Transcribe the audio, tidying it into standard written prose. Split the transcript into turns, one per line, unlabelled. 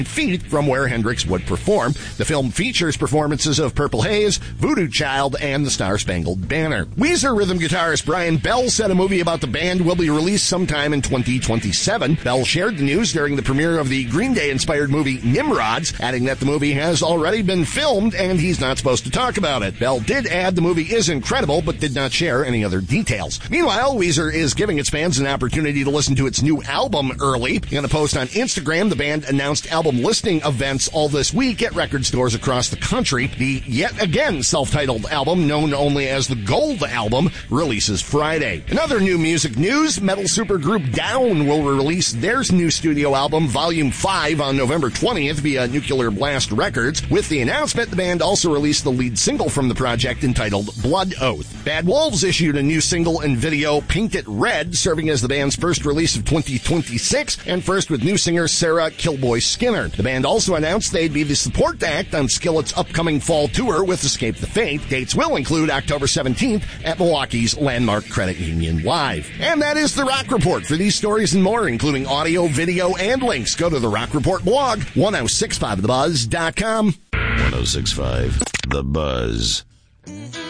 feet from where Hendrix would perform. The film features performances of Purple Haze, Voodoo Child, and the Star-Spangled Banner. Weezer rhythm guitarist Brian Bell said a movie about the band will be released sometime in 2027. Bell shared the news during the premiere of the Green Day-inspired movie Nimrods, adding that the movie has already been filmed and he's not supposed to talk about it. Bell did add the movie is incredible, but did not share any other details. Meanwhile, Weezer is giving its fans an opportunity to listen to its new album early. In a post on Instagram, the band announced album listing events all this week at record stores across the country. The yet again self-titled album, known only as the Gold Album, releases Friday. In other new music news, metal supergroup Down will release their new studio album, Volume 5, on November 20th via Nuclear Blast Records. With the announcement, the band also released the lead single from the project entitled Blood Oath. Bad Wolves issued a new single and video, Paint It Red, serving as the band's first release of 2026 and first with new singer Sarah Killboy Skinner. The band also announced they'd be the support act on Skillet's upcoming fall tour with Escape the Fate. Dates will include October 17th at Milwaukee's Landmark Credit Union Live. And that is The Rock Report. For these stories and more, including audio, video, and links, go to The Rock Report blog, 1065thebuzz.com.
1065 The Buzz.